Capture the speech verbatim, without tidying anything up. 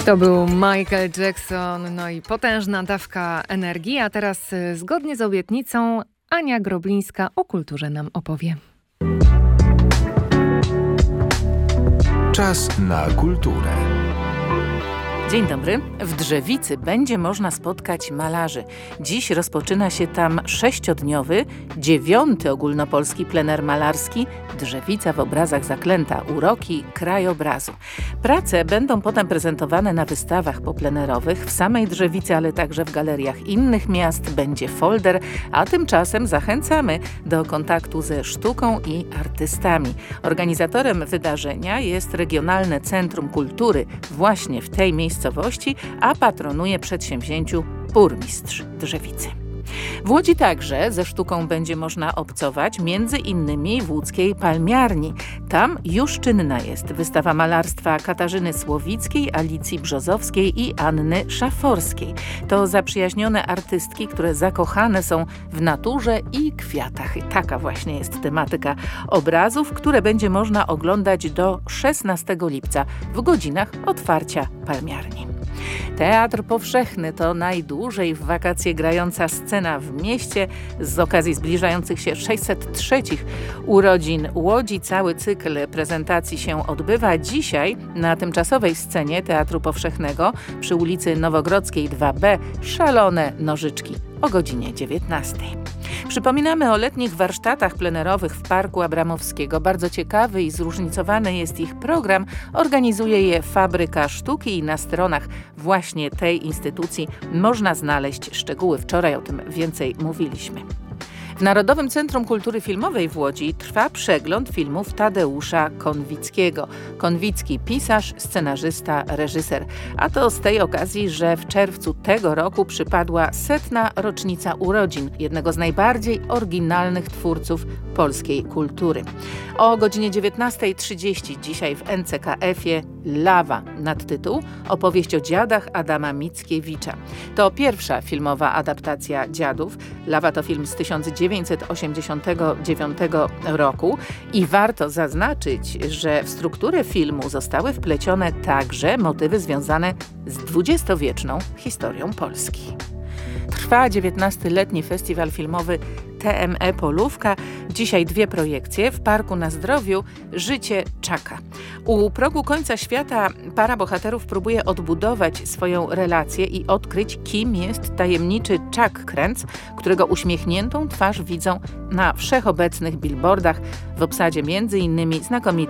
To był Michael Jackson, no i potężna dawka energii, a teraz y, zgodnie z obietnicą Ania Groblińska o kulturze nam opowie. Czas na kulturę. Dzień dobry. W Drzewicy będzie można spotkać malarzy. Dziś rozpoczyna się tam sześciodniowy, dziewiąty ogólnopolski plener malarski Drzewica w obrazach zaklęta. Uroki krajobrazu. Prace będą potem prezentowane na wystawach poplenerowych w samej Drzewicy, ale także w galeriach innych miast. Będzie folder, a tymczasem zachęcamy do kontaktu ze sztuką i artystami. Organizatorem wydarzenia jest Regionalne Centrum Kultury właśnie w tej miejscowości, a patronuje przedsięwzięciu burmistrz Drzewicy. W Łodzi także ze sztuką będzie można obcować, między innymi w łódzkiej Palmiarni. Tam już czynna jest wystawa malarstwa Katarzyny Słowickiej, Alicji Brzozowskiej i Anny Szaforskiej. To zaprzyjaźnione artystki, które zakochane są w naturze i kwiatach. I taka właśnie jest tematyka obrazów, które będzie można oglądać do szesnastego lipca w godzinach otwarcia Palmiarni. Teatr Powszechny to najdłużej w wakacje grająca scena w mieście. Z okazji zbliżających się sześćset trzecich urodzin Łodzi cały cykl prezentacji się odbywa. Dzisiaj na tymczasowej scenie Teatru Powszechnego przy ulicy Nowogrodzkiej dwa B Szalone Nożyczki o godzinie dziewiętnastej. Przypominamy o letnich warsztatach plenerowych w Parku Abramowskiego. Bardzo ciekawy i zróżnicowany jest ich program. Organizuje je Fabryka Sztuki i na stronach właśnie tej instytucji można znaleźć szczegóły. Wczoraj o tym więcej mówiliśmy. W Narodowym Centrum Kultury Filmowej w Łodzi trwa przegląd filmów Tadeusza Konwickiego. Konwicki pisarz, scenarzysta, reżyser. A to z tej okazji, że w czerwcu tego roku przypadła setna rocznica urodzin jednego z najbardziej oryginalnych twórców polskiej kultury. O godzinie dziewiętnastej trzydzieści dzisiaj w N C K F-ie Lawa. Nadtytuł Opowieść o dziadach Adama Mickiewicza. To pierwsza filmowa adaptacja Dziadów. Lawa to film z tysiąc dziewięćset osiemdziesiątego dziewiątego roku i warto zaznaczyć, że w strukturę filmu zostały wplecione także motywy związane z dwudziestowieczną historią Polski. Trwa dziewiętnastoletni festiwal filmowy T M E Polówka. Dzisiaj dwie projekcje w Parku na Zdrowiu Życie Czaka. U progu końca świata para bohaterów próbuje odbudować swoją relację i odkryć, kim jest tajemniczy Chuck Kręc, którego uśmiechniętą twarz widzą na wszechobecnych billboardach w obsadzie między innymi znakomitych